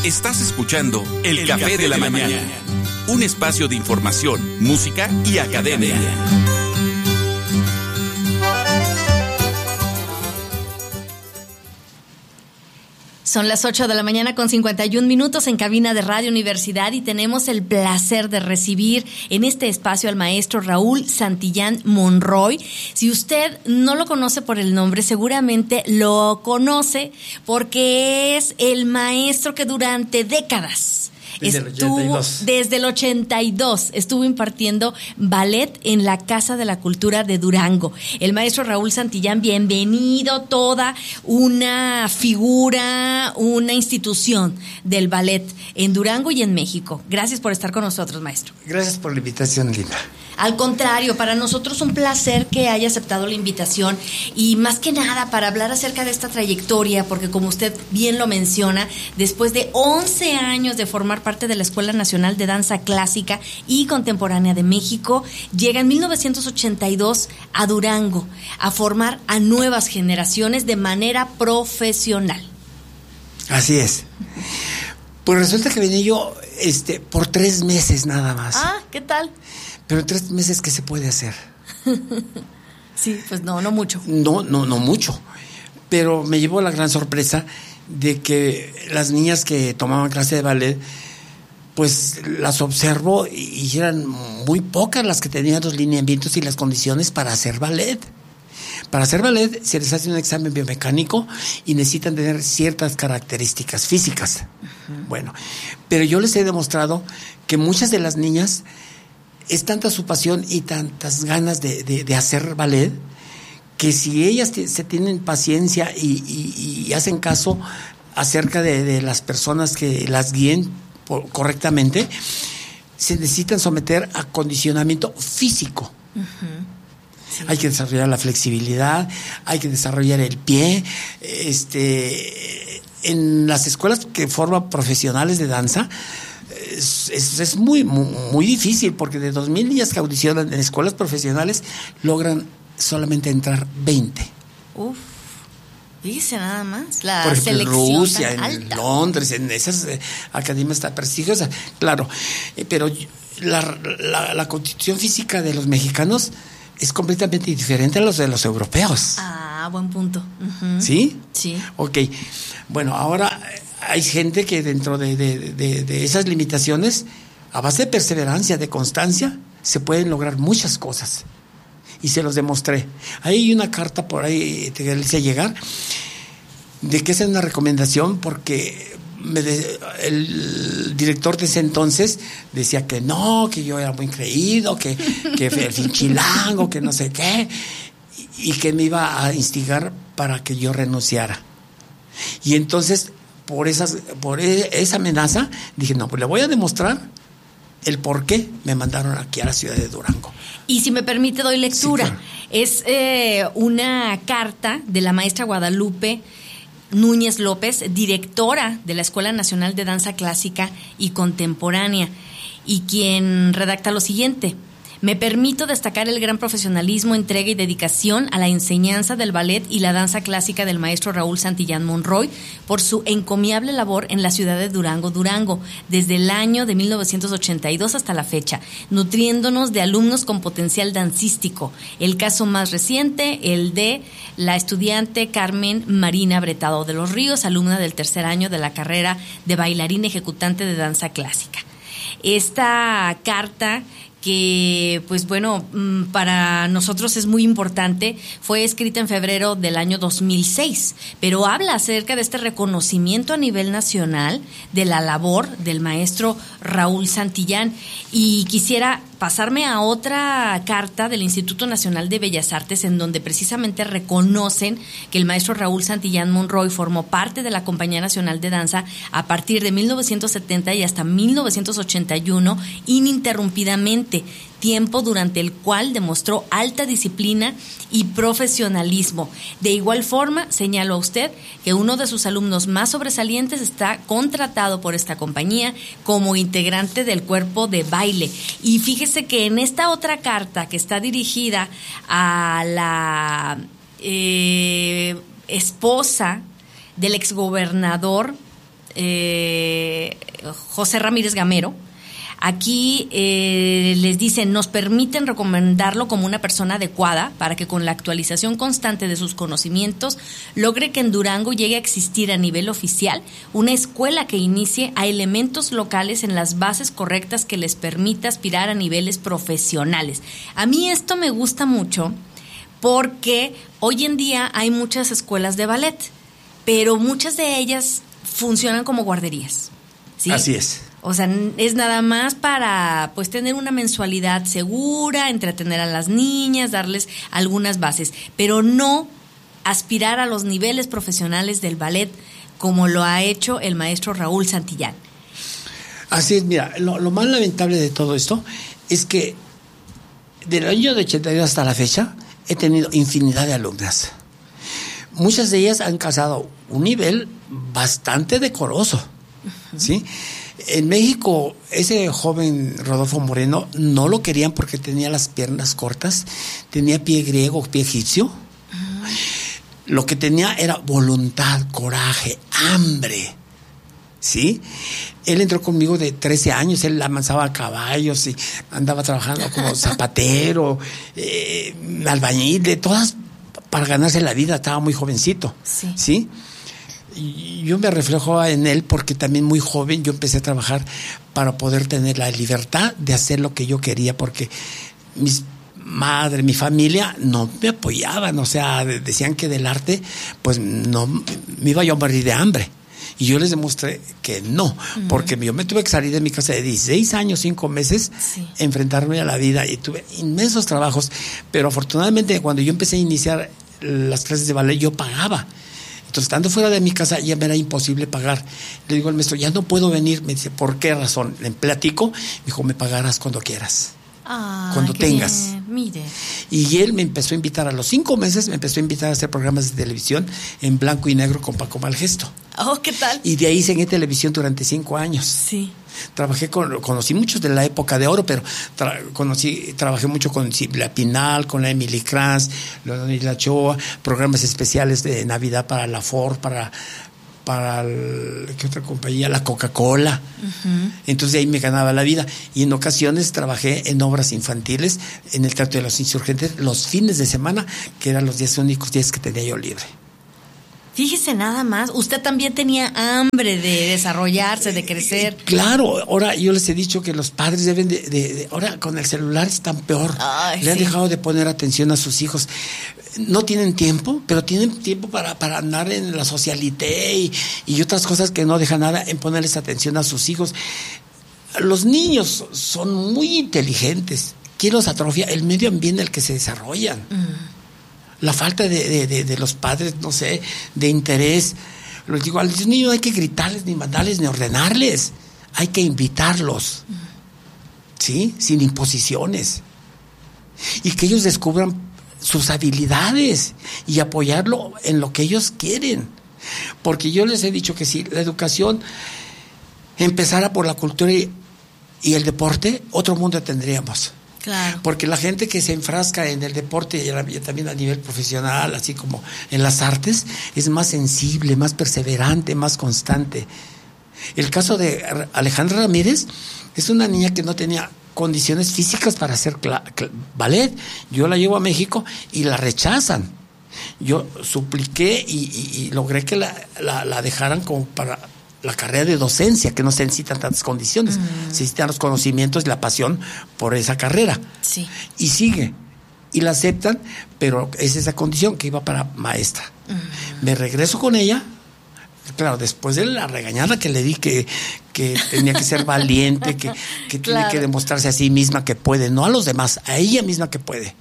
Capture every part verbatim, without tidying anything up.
Estás escuchando El, El Café, Café de la, de la mañana. mañana, un espacio de información, música y academia. Son las ocho de la mañana con cincuenta y un minutos en cabina de Radio Universidad y tenemos el placer de recibir en este espacio al maestro Raúl Santillán Monroy. Si usted no lo conoce por el nombre, seguramente lo conoce porque es el maestro que durante décadas Desde estuvo, el ochenta y dos. Desde el ochenta y dos estuvo impartiendo ballet en la Casa de la Cultura de Durango. El maestro Raúl Santillán, bienvenido, toda una figura, una institución del ballet en Durango y en México. Gracias por estar con nosotros, maestro. Gracias por la invitación, Linda. Al contrario, para nosotros un placer que haya aceptado la invitación y más que nada para hablar acerca de esta trayectoria, porque como usted bien lo menciona, después de once años de formar parte de la Escuela Nacional de Danza Clásica y Contemporánea de México, llega en mil novecientos ochenta y dos a Durango a formar a nuevas generaciones de manera profesional. Así es. Pues resulta que vine yo este, por tres meses nada más. Ah, ¿qué tal? Pero en tres meses, ¿qué se puede hacer? Sí, pues no, no mucho. No, no, no mucho. Pero me llevó la gran sorpresa de que las niñas que tomaban clase de ballet, pues las observo y eran muy pocas las que tenían los lineamientos y las condiciones para hacer ballet. Para hacer ballet se les hace un examen biomecánico y necesitan tener ciertas características físicas. Uh-huh. Bueno, pero yo les he demostrado que muchas de las niñas es tanta su pasión y tantas ganas de, de, de hacer ballet que si ellas t- se tienen paciencia y, y, y hacen caso acerca de, de las personas que las guíen por, correctamente, se necesitan someter a condicionamiento físico. Uh-huh. Sí. Hay que desarrollar la flexibilidad, hay que desarrollar el pie. Este, en las escuelas que forman profesionales de danza, Es, es, es muy, muy, muy difícil porque de dos mil niñas que audicionan en escuelas profesionales logran solamente entrar veinte. Uf, dice nada más. La Por ejemplo, selección en Rusia, tan en alta. Londres, en esas eh, academias tan prestigiosas, claro. Eh, pero la, la, la constitución física de los mexicanos es completamente diferente a los de los europeos. Ah, buen punto. Uh-huh. ¿Sí? Sí. Ok. Bueno, ahora hay gente que dentro de, de, de, de esas limitaciones, a base de perseverancia, de constancia, se pueden lograr muchas cosas. Y se los demostré. Hay una carta por ahí que le hice llegar de que esa es una recomendación porque me de, el director de ese entonces decía que no, que yo era muy creído, que, que el finchilango, que no sé qué, y, y que me iba a instigar para que yo renunciara. Y entonces por esas por esa amenaza dije, no, pues le voy a demostrar el por qué me mandaron aquí a la ciudad de Durango. Y si me permite, doy lectura. Sí, claro. Es eh, una carta de la maestra Guadalupe Núñez López, directora de la Escuela Nacional de Danza Clásica y Contemporánea, y quien redacta lo siguiente: me permito destacar el gran profesionalismo, entrega y dedicación a la enseñanza del ballet y la danza clásica del maestro Raúl Santillán Monroy por su encomiable labor en la ciudad de Durango, Durango, desde el año de mil novecientos ochenta y dos hasta la fecha, nutriéndonos de alumnos con potencial dancístico. El caso más reciente, el de la estudiante Carmen Marina Bretado de los Ríos, alumna del tercer año de la carrera de bailarina ejecutante de danza clásica. Esta carta, que pues bueno, para nosotros es muy importante, fue escrita en febrero del año dos mil seis, pero habla acerca de este reconocimiento a nivel nacional de la labor del maestro Raúl Santillán. Y quisiera pasarme a otra carta del Instituto Nacional de Bellas Artes, en donde precisamente reconocen que el maestro Raúl Santillán Monroy formó parte de la Compañía Nacional de Danza a partir de mil novecientos setenta y hasta mil novecientos ochenta y uno, ininterrumpidamente, tiempo durante el cual demostró alta disciplina y profesionalismo. De igual forma, señalo a usted que uno de sus alumnos más sobresalientes está contratado por esta compañía como integrante del cuerpo de baile. Y fíjese que en esta otra carta, que está dirigida a la eh, esposa del exgobernador eh, José Ramírez Gamero. Aquí eh, les dicen, nos permiten recomendarlo como una persona adecuada para que con la actualización constante de sus conocimientos logre que en Durango llegue a existir a nivel oficial una escuela que inicie a elementos locales en las bases correctas que les permita aspirar a niveles profesionales. A mí esto me gusta mucho porque hoy en día hay muchas escuelas de ballet, pero muchas de ellas funcionan como guarderías, ¿sí? Así es. O sea, es nada más para pues tener una mensualidad segura, entretener a las niñas, darles algunas bases, pero no aspirar a los niveles profesionales del ballet como lo ha hecho el maestro Raúl Santillán. Así es, mira, lo, lo más lamentable de todo esto es que del año de ochenta y dos hasta la fecha he tenido infinidad de alumnas. Muchas de ellas han alcanzado un nivel bastante decoroso, uh-huh. ¿sí? En México, ese joven Rodolfo Moreno no lo querían porque tenía las piernas cortas, tenía pie griego, pie egipcio. Uh-huh. Lo que tenía era voluntad, coraje, hambre, ¿sí? Él entró conmigo de trece años, él amansaba caballos y andaba trabajando como zapatero, eh, albañil, de todas para ganarse la vida, estaba muy jovencito, sí, ¿sí? Y yo me reflejo en él porque también muy joven yo empecé a trabajar para poder tener la libertad de hacer lo que yo quería, porque mis madre, mi familia no me apoyaban, o sea, decían que del arte pues no me iba yo a morir de hambre. Y yo les demostré que no, uh-huh. porque yo me tuve que salir de mi casa de dieciséis años, cinco meses, sí. enfrentarme a la vida, y tuve inmensos trabajos, pero afortunadamente cuando yo empecé a iniciar las clases de ballet yo pagaba. Entonces, estando fuera de mi casa ya me era imposible pagar. Le digo al maestro, ya no puedo venir. Me dice, ¿por qué razón? Le platico, me dijo, me pagarás cuando quieras. Ah, cuando tengas. Bien. Mire. Y él me empezó a invitar, a los cinco meses me empezó a invitar a hacer programas de televisión en blanco y negro con Paco Malgesto. Oh, ¿qué tal? Y de ahí seguí televisión durante cinco años. Sí. Trabajé con, conocí muchos de la época de oro, pero tra, conocí, trabajé mucho con Silvia Pinal, con la Emily Kranz, la Choa, programas especiales de Navidad para la Ford, para para el, ¿qué otra compañía? La Coca-Cola. Uh-huh. Entonces de ahí me ganaba la vida. Y en ocasiones trabajé en obras infantiles en el Teatro de los Insurgentes los fines de semana, que eran los días únicos días que tenía yo libre. Fíjese nada más, usted también tenía hambre de desarrollarse, de crecer. Claro, ahora yo les he dicho que los padres deben de, de, de ahora con el celular están peor. Ay, Le sí. han dejado de poner atención a sus hijos. No tienen tiempo, pero tienen tiempo para, para andar en la socialité y, y otras cosas que no dejan nada en ponerles atención a sus hijos. Los niños son muy inteligentes. ¿Quién los atrofia? El medio ambiente en el que se desarrollan. Mm. La falta de, de, de, de los padres, no sé, de interés. Les digo, a los niños no hay que gritarles, ni mandarles, ni ordenarles. Hay que invitarlos, ¿sí? Sin imposiciones. Y que ellos descubran sus habilidades y apoyarlo en lo que ellos quieren. Porque yo les he dicho que si la educación empezara por la cultura y, y el deporte, otro mundo tendríamos. Claro. Porque la gente que se enfrasca en el deporte y también a nivel profesional, así como en las artes, es más sensible, más perseverante, más constante. El caso de Alejandra Ramírez es una niña que no tenía condiciones físicas para hacer cl- cl- ballet. Yo la llevo a México y la rechazan. Yo supliqué y, y, y logré que la, la, la dejaran como para la carrera de docencia, que no se necesitan tantas condiciones, mm. se necesitan los conocimientos y la pasión por esa carrera. Sí. Y sigue, y la aceptan, pero es esa condición que iba para maestra. Mm. Me regreso con ella, claro, después de la regañada que le di, que, que tenía que ser valiente, que, que claro. tiene que demostrarse a sí misma que puede, no a los demás, a ella misma que puede.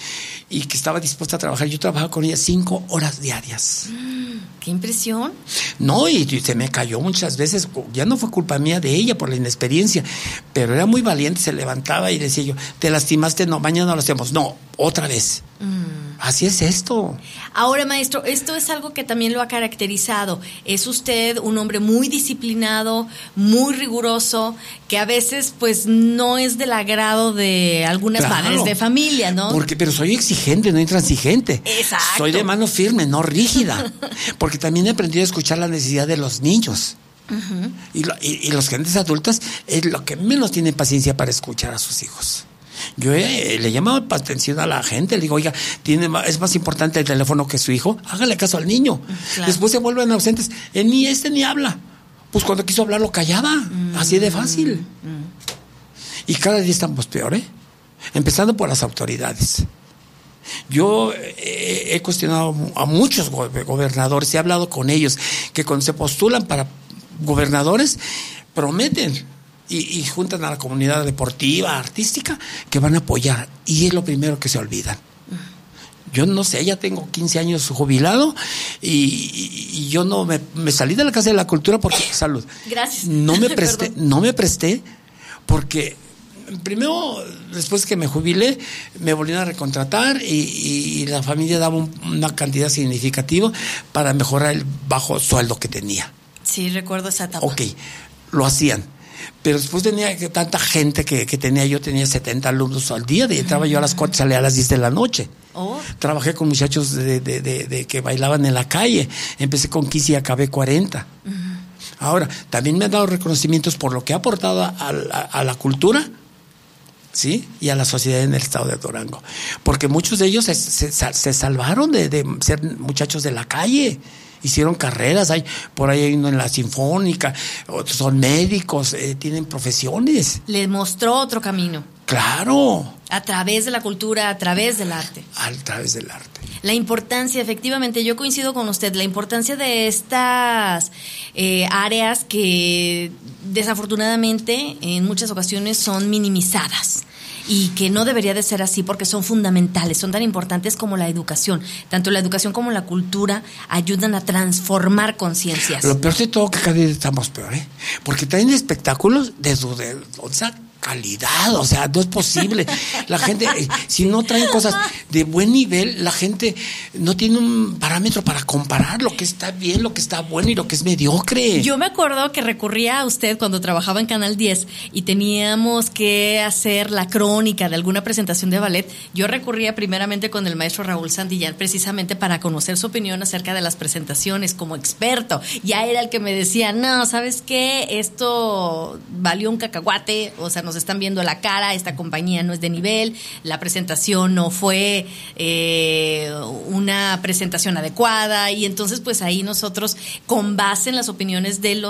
Y que estaba dispuesta a trabajar. Yo trabajaba con ella cinco horas diarias. ¡Qué impresión! No, y, y se me cayó muchas veces. Ya no fue culpa mía, de ella, por la inexperiencia. Pero era muy valiente, se levantaba y decía yo, ¿te lastimaste? No, mañana no lo hacemos. No, otra vez. Mm. Así es esto. Ahora, maestro, esto es algo que también lo ha caracterizado. Es usted un hombre muy disciplinado, muy riguroso, que a veces pues no es del agrado de algunas claro, madres de familia, ¿no? Porque, pero soy exigente, no intransigente. Exacto. Soy de mano firme, no rígida. Porque también he aprendido a escuchar la necesidad de los niños. Uh-huh. Y, lo, y, y los gentes adultos es lo que menos tienen paciencia para escuchar a sus hijos. Yo eh, le llamo atención a la gente, le digo, oiga, tiene más, es más importante el teléfono que su hijo, hágale caso al niño. Claro. Después se vuelven ausentes, eh, ni este ni habla. Pues cuando quiso hablar lo callaba, mm. así de fácil. Mm. Y cada día estamos peor, ¿eh? Empezando por las autoridades. Yo eh, he cuestionado a muchos go- gobernadores, he hablado con ellos, que cuando se postulan para gobernadores, prometen y, y juntan a la comunidad deportiva, artística, que van a apoyar. Y es lo primero que se olvidan. Yo no sé, ya tengo quince años jubilado y, y, y yo no me, me salí de la Casa de la Cultura porque, salud. Gracias. No me presté, no me presté porque primero, después que me jubilé, me volvieron a recontratar y, y la familia daba un, una cantidad significativa para mejorar el bajo sueldo que tenía. Sí, recuerdo esa etapa. Ok, lo hacían. Pero después tenía que, tanta gente que, que tenía, yo tenía setenta alumnos al día, de, entraba yo a las cuatro, salía a las diez de la noche. Oh. Trabajé con muchachos de, de, de, de que bailaban en la calle, empecé con quince y acabé cuarenta. Uh-huh. Ahora, también me han dado reconocimientos por lo que ha aportado a, a, a la cultura, ¿sí? Y a la sociedad en el estado de Durango. Porque muchos de ellos se, se, se salvaron de, de ser muchachos de la calle. Hicieron carreras, hay por ahí hay uno en la Sinfónica, otros son médicos, eh, tienen profesiones. Les mostró otro camino. Claro. A través de la cultura, a través del arte. A través del arte. La importancia, efectivamente, yo coincido con usted, la importancia de estas eh, áreas que desafortunadamente en muchas ocasiones son minimizadas. Y que no debería de ser así porque son fundamentales, son tan importantes como la educación. Tanto la educación como la cultura ayudan a transformar conciencias. Lo peor de todo que cada día estamos peor, ¿eh? Porque traen espectáculos de su de, o sea, calidad, o sea, no es posible. La gente, eh, si no traen cosas de buen nivel, la gente no tiene un parámetro para comparar lo que está bien, lo que está bueno y lo que es mediocre. Yo me acuerdo que recurría a usted cuando trabajaba en Canal diez y teníamos que hacer la crónica de alguna presentación de ballet. Yo recurría primeramente con el maestro Raúl Santillán precisamente para conocer su opinión acerca de las presentaciones como experto. Ya era el que me decía, no, ¿sabes qué? Esto valió un cacahuate, o sea, nos están viendo la cara, esta compañía no es de nivel, la presentación no fue eh, una presentación adecuada, y entonces pues ahí nosotros, con base en las opiniones de los